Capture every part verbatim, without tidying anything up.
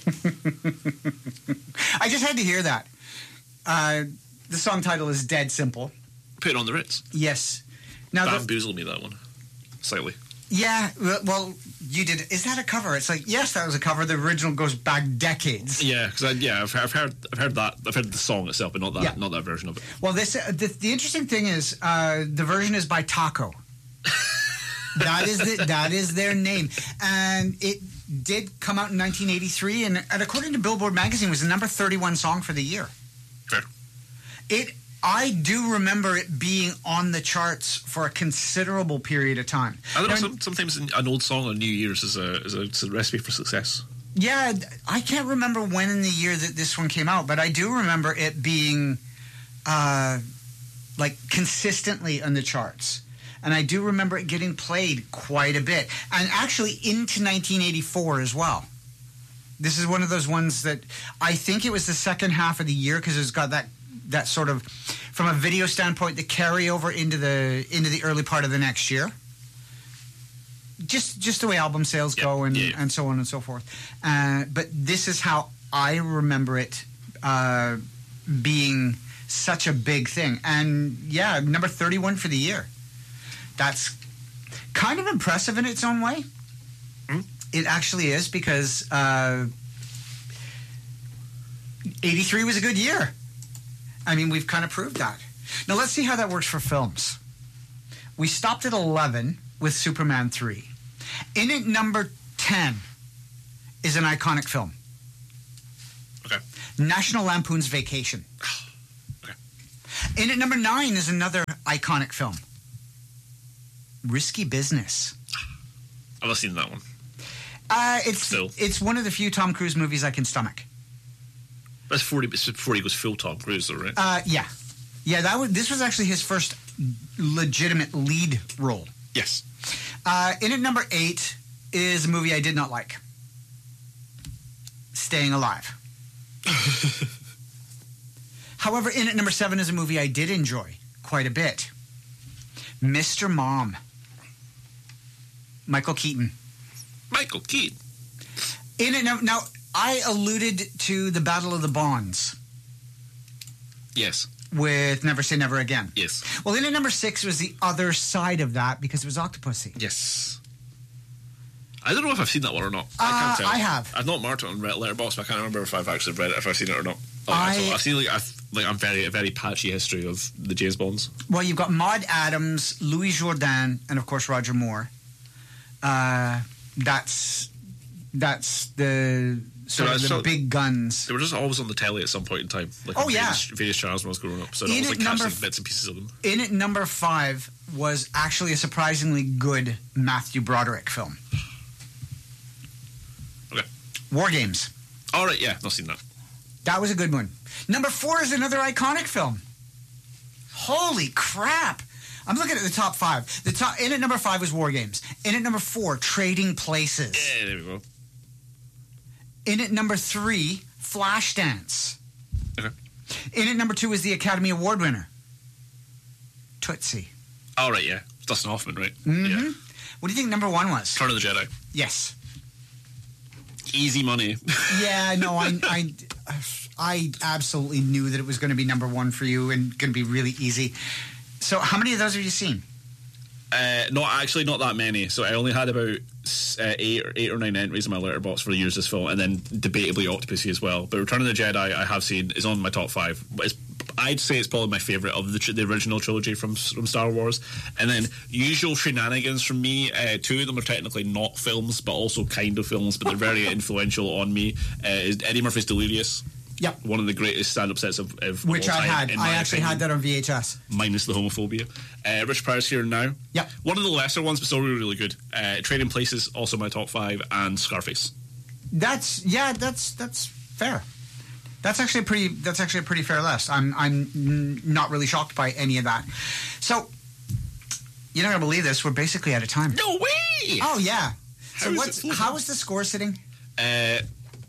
I just had to hear that. Uh, the song title is Dead Simple. Put it on the Ritz. Yes. Now Bamboozled me, that one. Slightly. Yeah, well, you did. Is that a cover? It's like, yes, that was a cover. The original goes back decades. Yeah, because yeah, I've, I've heard, I've heard that, I've heard the song itself, but not that, yeah. not that version of it. Well, this uh, the, the interesting thing is, uh, the version is by Taco. that is the, that is their name, and it did come out in nineteen eighty-three, and, and according to Billboard magazine, was the number thirty-one song for the year. Fair. It. I do remember it being on the charts for a considerable period of time. I don't know, some, sometimes an old song on New Year's is a, is a, is a recipe for success. Yeah, I can't remember when in the year that this one came out, but I do remember it being uh, like consistently on the charts. And I do remember it getting played quite a bit. And actually into nineteen eighty-four as well. This is one of those ones that I think it was the second half of the year because it's got that that sort of, from a video standpoint, the carryover into the into the early part of the next year. Just just the way album sales yep. go and, yeah. and so on and so forth. Uh, but this is how I remember it uh, being such a big thing. And yeah, number thirty-one for the year. That's kind of impressive in its own way. Mm. It actually is because uh, eighty-three was a good year. I mean, we've kind of proved that. Now, let's see how that works for films. We stopped at eleven with Superman three. In at number ten is an iconic film. Okay. National Lampoon's Vacation. Okay. In at number nine is another iconic film. Risky Business. I've not seen that one. Uh, it's Still. It's one of the few Tom Cruise movies I can stomach. That's before he, before he goes full Tom Cruise, though, right? Uh, yeah. Yeah, that was, this was actually his first legitimate lead role. Yes. Uh, in at number eight is a movie I did not like. Staying Alive. However, in at number seven is a movie I did enjoy quite a bit. Mister Mom. Michael Keaton. Michael Keaton. In it now, now, I alluded to the Battle of the Bonds. Yes. With Never Say Never Again. Yes. Well, in at number six was the other side of that because it was Octopussy. Yes. I don't know if I've seen that one or not. Uh, I can't tell. I have. I've not marked it on Letterboxd, but I can't remember if I've actually read it, if I've seen it or not. Oh, I, I've seen like I've like I'm very a very patchy history of the James Bonds. Well, you've got Maud Adams, Louis Jourdan, and of course Roger Moore. Uh, that's that's the sort so of the saw, big guns. They were just always on the telly at some point in time. Like oh various, yeah, various channels when I was growing up. So I was like number, catching bits and pieces of them. In at number five was actually a surprisingly good Matthew Broderick film. Okay. War Games. All right, yeah, not seen that. That was a good one. Number four is another iconic film. Holy crap. I'm looking at the top five. The top in at number five was War Games. In at number four, Trading Places. Yeah, there we go. In at number three, Flashdance. Okay. In at number two is the Academy Award winner, Tootsie. All right, yeah. Dustin Hoffman, right? Mm-hmm. Yeah. What do you think number one was? Return of the Jedi. Yes. Easy money. Yeah, no, I, I, I absolutely knew that it was going to be number one for you and going to be really easy. So how many of those have you seen? Uh, no, actually not that many. So I only had about uh, eight or eight or nine entries in my letterbox for the years this film, and then debatably Octopussy as well. But Return of the Jedi I have seen is on my top five. But it's, I'd say it's probably my favourite of the, tr- the original trilogy from from Star Wars. And then Usual Shenanigans from me. Uh, two of them are technically not films, but also kind of films, but they're very influential on me. Uh, is Eddie Murphy's Delirious. Yep. One of the greatest stand-up sets of, of which all I time, had. I actually opinion, had that on V H S. Minus the homophobia. Uh, Rich Pryor's Here and Now. Yep. One of the lesser ones, but still really, really good. Uh, Trading Places, also my top five, and Scarface. That's yeah. That's that's fair. That's actually a pretty. That's actually a pretty fair list. I'm I'm not really shocked by any of that. So you're not gonna believe this. We're basically out of time. No way. Oh yeah. How So is what's it how is the score sitting? Uh.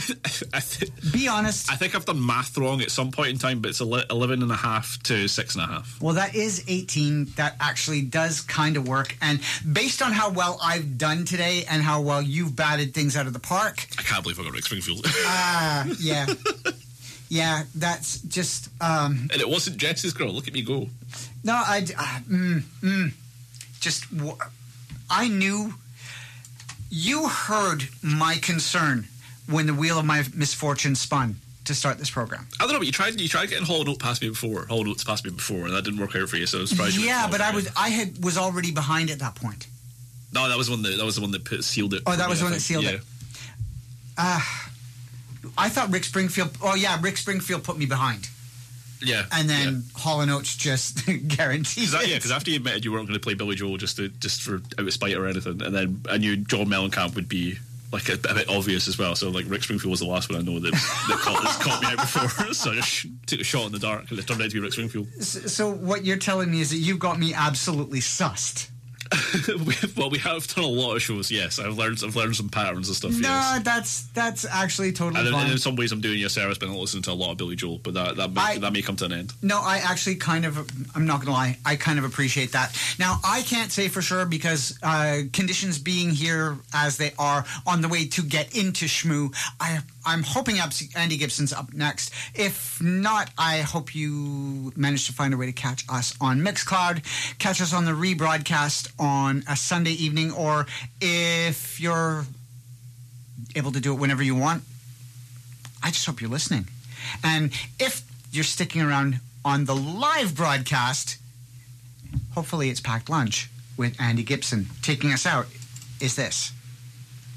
I th- Be honest. I think I've done math wrong at some point in time, but it's eleven and a half to six and a half. Well, that is eighteen. That actually does kind of work. And based on how well I've done today and how well you've batted things out of the park. I can't believe I got Rick Springfield. Ah, uh, yeah. Yeah, that's just... Um, and it wasn't Jess's girl. Look at me go. No, I... Uh, mm, mm, just... I knew... You heard my concern when the wheel of my misfortune spun to start this program. I don't know, but you tried you tried getting Hollow Note past me before. Hollow Note's past me before, and that didn't work out for you, so I was surprised. Yeah, but I was I had was already behind at that point. No, that was one that that was the one that put, sealed it. Oh, that was the one that sealed yeah. it. Uh, I thought Rick Springfield... Oh, yeah, Rick Springfield put me behind. Yeah. And then yeah. Hall and Oates just guaranteed that, it. Yeah, because after you admitted you weren't going to play Billy Joel just to, just for out of spite or anything, and then I knew John Mellencamp would be like a, a bit obvious as well. So like Rick Springfield was the last one I know that, that caught, that's caught me out before. So I just took a shot in the dark and it turned out to be Rick Springfield. So, so what you're telling me is that you've got me absolutely sussed. Well, we have done a lot of shows. Yes, I've learned. I've learned some patterns and stuff. No, yes. that's that's actually totally and in, fine. and in some ways, I'm doing you a service by not listening to a lot of Billy Joel, but that that may, I, that may come to an end. No, I actually kind of. I'm not going to lie. I kind of appreciate that. Now, I can't say for sure because uh, conditions being here as they are on the way to get into Shmoo, I. I'm hoping Andy Gibson's up next. If not, I hope you manage to find a way to catch us on Mixcloud, catch us on the rebroadcast on a Sunday evening, or if you're able to do it whenever you want, I just hope you're listening. And if you're sticking around on the live broadcast, hopefully it's Packed Lunch with Andy Gibson. Taking us out is this.